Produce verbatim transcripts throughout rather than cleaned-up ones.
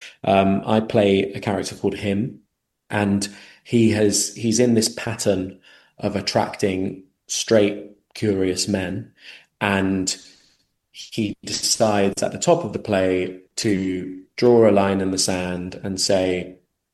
Um, I play a character called Him, and he has he's in this pattern of attracting straight, curious men, and he decides at the top of the play to draw a line in the sand and say,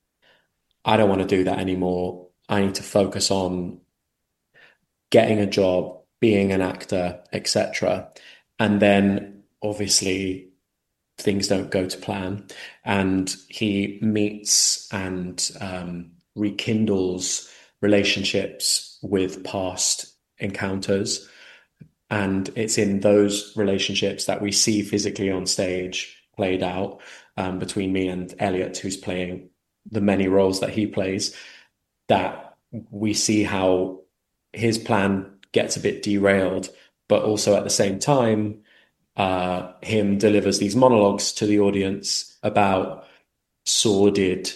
I don't want to do that anymore. I need to focus on getting a job, being an actor, et cetera. And then obviously things don't go to plan. And he meets and um, rekindles relationships with past encounters. And it's in those relationships that we see physically on stage played out um, between me and Elliot, who's playing the many roles that he plays, that we see how his plan gets a bit derailed, but also at the same time, uh, him delivers these monologues to the audience about sordid,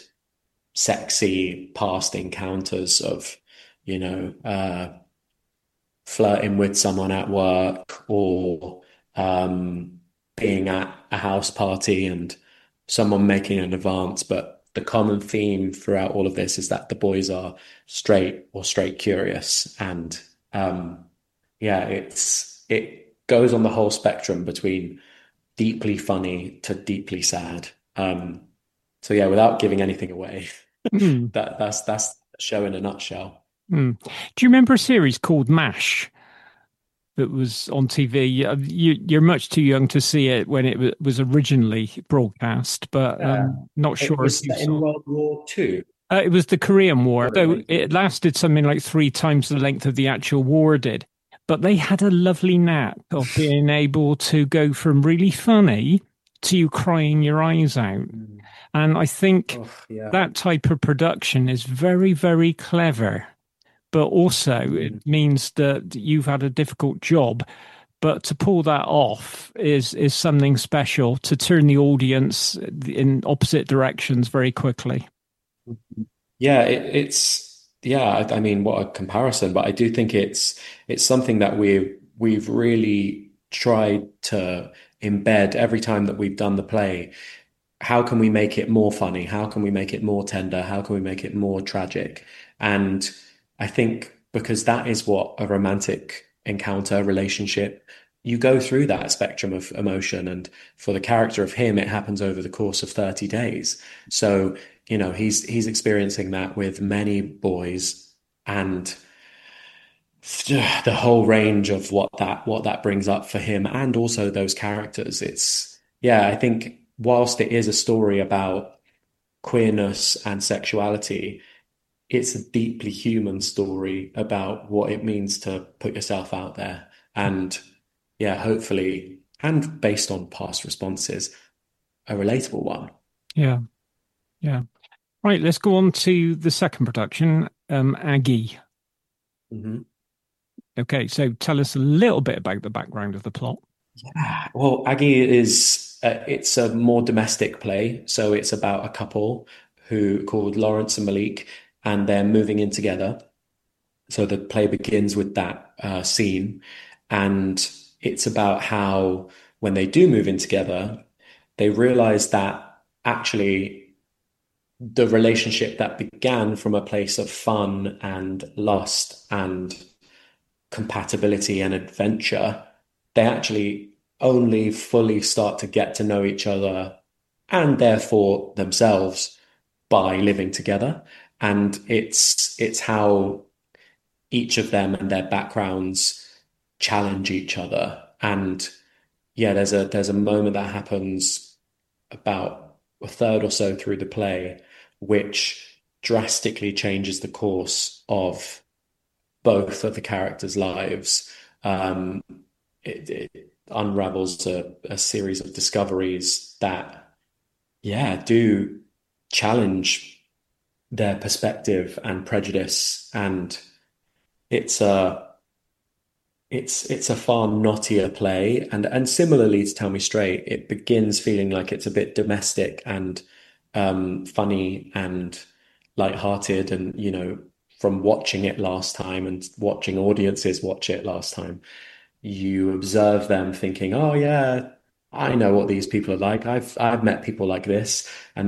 sexy past encounters of, you know, uh, flirting with someone at work or um, being at a house party and someone making an advance. But the common theme throughout all of this is that the boys are straight or straight curious. And um, yeah, it's it goes on the whole spectrum between deeply funny to deeply sad. Um, so yeah, without giving anything away, Mm, that that's that's the show in a nutshell. mm. Do you remember a series called MASH that was on T V? Uh, You, you're much too young to see it when it wa- was originally broadcast, but Yeah. um, not It sure if was you set in saw. World War Two. Uh, it was the Korean War. Sorry, So mate. it lasted something like three times the length of the actual war did. But they had a lovely knack of being able to go from really funny to you crying your eyes out. Mm. And I think Oh, yeah. that type of production is very, very clever. But also, Mm. it means that you've had a difficult job. But to pull that off is is something special to turn the audience in opposite directions very quickly. Yeah, it, it's yeah, I, I mean, what a comparison, but I do think it's it's something that we've we've really tried to embed every time that we've done the play. How can we make it more funny? How can we make it more tender? How can we make it more tragic? And I think because that is what a romantic encounter, relationship, you go through that spectrum of emotion. And for the character of him, it happens over the course of thirty days. So, you know, he's he's experiencing that with many boys and the whole range of what that what that brings up for him and also those characters. It's yeah, I think whilst it is a story about queerness and sexuality, it's a deeply human story about what it means to put yourself out there. And yeah, hopefully, and based on past responses, a relatable one. Yeah, yeah. Right, let's go on to the second production, um, Aggie. Mhm. Okay, so tell us a little bit about the background of the plot. Ah, well, Aggie is uh, it's a more domestic play, so it's about a couple who called Lawrence and Malik, and they're moving in together. So the play begins with that uh, scene, and it's about how when they do move in together, they realize that actually the relationship that began from a place of fun and lust and compatibility and adventure, they actually only fully start to get to know each other and therefore themselves by living together. And it's it's how each of them and their backgrounds challenge each other. And yeah, there's a there's a moment that happens about a third or so through the play, which drastically changes the course of both of the characters' lives. Um, it, it unravels a, a series of discoveries that, yeah, do challenge their perspective and prejudice, and it's a it's it's a far knottier play, and and similarly to Tell Me Straight, it begins feeling like it's a bit domestic and um, funny and lighthearted, and you know, from watching it last time and watching audiences watch it last time, you observe them thinking, "Oh yeah, I know what these people are like. I've I've met people like this," and